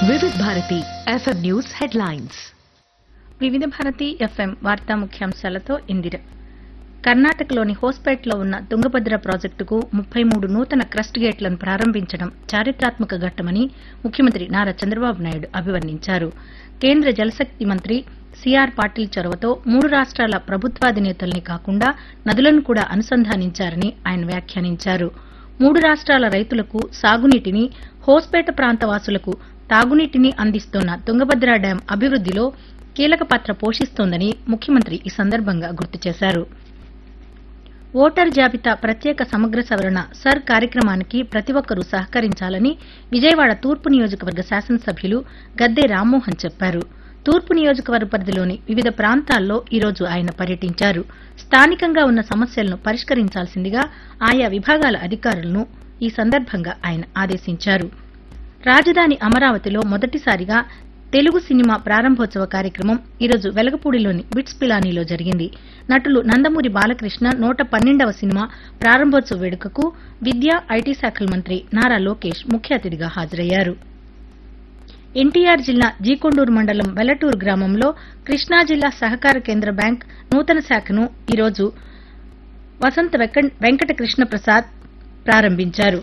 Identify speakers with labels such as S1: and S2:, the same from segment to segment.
S1: వివిధ Bharati FM news headlines.
S2: వివిధ Bharati FM వార్తా ముఖ్యాంశాలతో ఇందిర. కర్ణాటకలోని హోస్పేట్లో ఉన్న తుంగభద్ర ప్రాజెక్టుకు 33 నూతన క్రస్ట్ గేట్లను ప్రారంభించడం చారిత్రాత్మక ఘట్టమని ముఖ్యమంత్రి నారా చంద్రబాబు నాయుడు అభివర్ణించారు. కేంద్ర జలశక్తి మంత్రి సిఆర్ పాటిల్ చొరవతో 3 రాష్ట్రాల ప్రభుత్వాధినేతల్ని కాకుండా నదులను కూడా అనుసంధానించారని ఆయన వ్యాఖ్యానించారు. 3 రాష్ట్రాల రైతులకు సాగునీటిని, హోస్పేట ప్రాంత వాసులకు తాగునీటిని అందిస్తోన్న తుంగభద్ర డ్యాం అభివృద్దిలో కీలక పాత్ర పోషిస్తోందని ముఖ్యమంత్రి ఈ సందర్భంగా గుర్తు చేశారు. ఓటర్ జాబితా ప్రత్యేక సమగ్ర సవరణ సర్ కార్యక్రమానికి ప్రతి ఒక్కరూ సహకరించాలని విజయవాడ తూర్పు నియోజకవర్గ శాసనసభ్యులు గద్దె రామ్మోహన్ చెప్పారు. తూర్పు నియోజకవర్గ పరిధిలోని వివిధ ప్రాంతాల్లో ఈరోజు ఆయన పర్యటించారు. స్థానికంగా ఉన్న సమస్యలను పరిష్కరించాల్సిందిగా ఆయా విభాగాల అధికారులను ఈ సందర్భంగా ఆయన ఆదేశించారు. రాజధాని అమరావతిలో మొదటిసారిగా తెలుగు సినిమా ప్రారంభోత్సవ కార్యక్రమం ఈరోజు వెలగపూడిలోని బిట్స్ పిలానీలో జరిగింది. నటులు నందమూరి బాలకృష్ణ 112వ సినిమా ప్రారంభోత్సవ వేడుకకు విద్యా, ఐటీ శాఖల మంత్రి నారా లోకేష్ ముఖ్య అతిథిగా హాజరయ్యారు. ఎన్టీఆర్ జిల్లా జీకొండూరు మండలం వెల్లటూరు గ్రామంలో కృష్ణా జిల్లా సహకార కేంద్ర బ్యాంక్ నూతన శాఖను ఈరోజు వసంత వెంకట కృష్ణప్రసాద్ ప్రారంభించారు.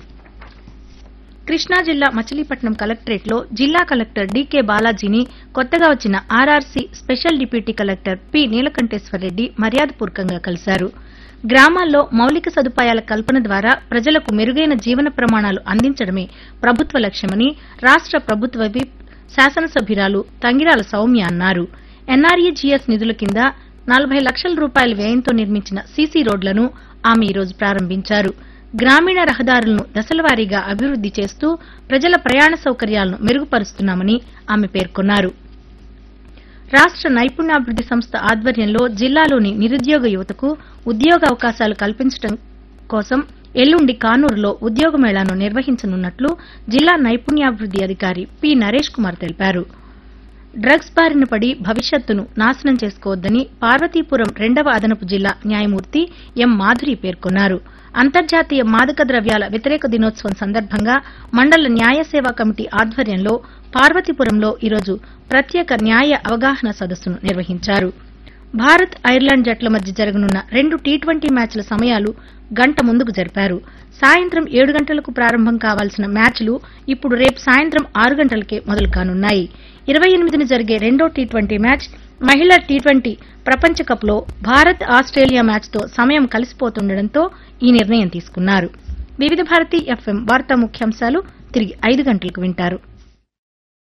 S2: కృష్ణా జిల్లా మచిలీపట్నం కలెక్టరేట్లో జిల్లా కలెక్టర్ డీకే బాలాజీని కొత్తగా వచ్చిన RRC special deputy collector P నీలకంఠేశ్వరరెడ్డి మర్యాదపూర్వకంగా కలిశారు. గ్రామాల్లో మౌలిక సదుపాయాల కల్పన ద్వారా ప్రజలకు మెరుగైన జీవన ప్రమాణాలు అందించడమే ప్రభుత్వ లక్ష్యమని రాష్ట ప్రభుత్వ విప్ శాసనసభ్యురాలు తంగిరాల సౌమ్య అన్నారు. ఎన్ఆర్ఈజీఎస్ నిధుల కింద 40 లక్షల రూపాయల వ్యయంతో నిర్మించిన సీసీ రోడ్లను ఆమె ఈరోజు ప్రారంభించారు. గ్రామీణ రహదారులను దశలవారీగా అభివృద్ది చేస్తూ ప్రజల ప్రయాణ సౌకర్యాలను మెరుగుపరుస్తున్నామని ఆమె పేర్కొన్నారు. రాష్ట నైపుణ్యాభివృద్ది సంస్థ ఆధ్వర్యంలో జిల్లాలోని నిరుద్యోగ యువతకు ఉద్యోగ అవకాశాలు కల్పించడం కోసం ఎల్లుండి కానూరులో ఉద్యోగ మేళాను నిర్వహించనున్నట్లు జిల్లా నైపుణ్యాభివృద్ది అధికారి పి నరేష్ కుమార్ తెలిపారు. డ్రగ్స్ బారిన పడి భవిష్యత్తును నాశనం చేసుకోవద్దని పార్వతీపురం 2వ అదనపు జిల్లా న్యాయమూర్తి ఎం మాధురి పేర్కొన్నారు. అంతర్జాతీయ మాదక ద్రవ్యాల వ్యతిరేక దినోత్సవం సందర్భంగా మండల న్యాయ సేవా కమిటీ ఆధ్వర్యంలో పార్వతీపురంలో ఈరోజు ప్రత్యేక న్యాయ అవగాహన సదస్సును నిర్వహించారు. భారత్, ఐర్లాండ్ జట్ల మధ్య జరగనున్న 2 టీ20 మ్యాచ్ల సమయాలు గంట ముందుకు జరిపారు. సాయంత్రం 7 గంటలకు ప్రారంభం కావాల్సిన మ్యాచ్లు ఇప్పుడు రేపు సాయంత్రం 6 గంటలకే మొదలు కానున్నాయి. 28న జరిగే రెండో టీ20 మ్యాచ్ మహిళా టీ20 ప్రపంచ కప్లో భారత్, ఆస్ట్రేలియా మ్యాచ్తో సమయం కలిసిపోతుండటంతో ఈ నిర్ణయం తీసుకున్నారు. వివిధ భారతి ఎఫ్ఎం వార్తా ముఖ్యాంశాలు తిరిగి 5 గంటలకు వింటారు.